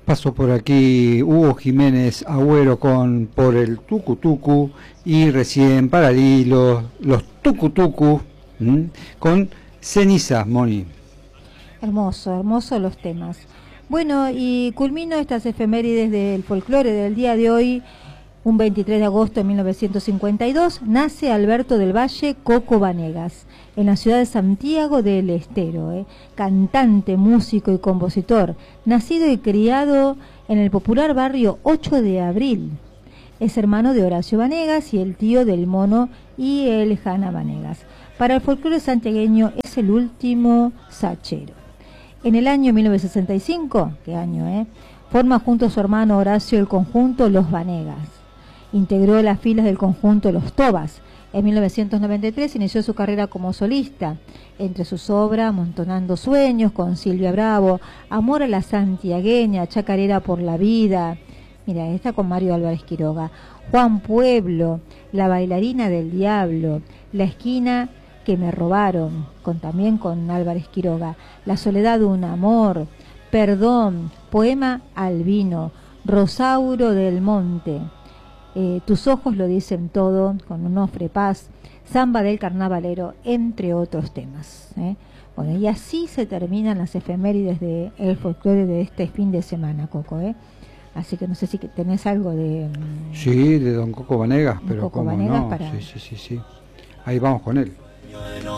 pasó por aquí Hugo Jiménez Agüero por el Tucu Tucu, y recién para los Tucu Tucu con Ceniza, Moni. Hermoso, hermoso los temas. Bueno, y culmino estas efemérides del folclore del día de hoy. Un 23 de agosto de 1952 nace Alberto del Valle Coco Vanegas en la ciudad de Santiago del Estero, cantante, músico y compositor, nacido y criado en el popular barrio 8 de Abril. Es hermano de Horacio Vanegas y el tío del Mono y el Jana Vanegas. Para el folclore santiagueño es el último sachero. En el año 1965, ¿qué año, forma junto a su hermano Horacio el conjunto Los Vanegas. Integró las filas del conjunto Los Tobas. En 1993 inició su carrera como solista. Entre sus obras, Amontonando Sueños, con Silvia Bravo, Amor a la Santiagueña, Chacarera por la Vida, mira, esta con Mario Álvarez Quiroga, Juan Pueblo, La Bailarina del Diablo, La Esquina que me robaron, también con Álvarez Quiroga, La Soledad de un Amor, Perdón, Poema al Vino, Rosauro del Monte, Tus ojos lo dicen todo, con Onofre Paz, Samba del Carnavalero, entre otros temas. Bueno, y así se terminan las efemérides del folclore de este fin de semana, Coco. Así que no sé si tenés algo de... Sí, de don Coco Vanegas, pero Coco como Vanegas no, para... sí. Ahí vamos con él.